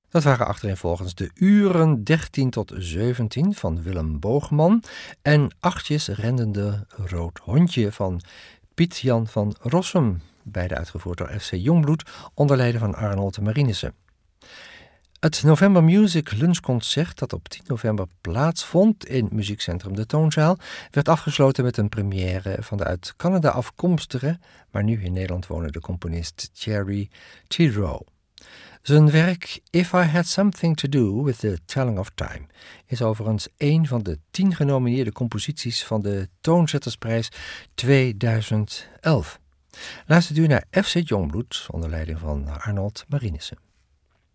Dat waren achtereenvolgens de uren 13 tot 17 van Willem Boogman en Achtjes rendende rood hondje van Piet-Jan van Rossum, beide uitgevoerd door FC Jongbloed onder leiding van Arnold Marinissen. Het November Music lunchconcert dat op 10 november plaatsvond in Muziekcentrum De Toonzaal werd afgesloten met een première van de uit Canada afkomstige, maar nu in Nederland wonende componist Thierry Thireau. Zijn werk If I Had Something to Do with the Telling of Time is overigens een van de 10 genomineerde composities van de Toonzettersprijs 2011. Luistert u naar FC Jongbloed onder leiding van Arnold Marinissen.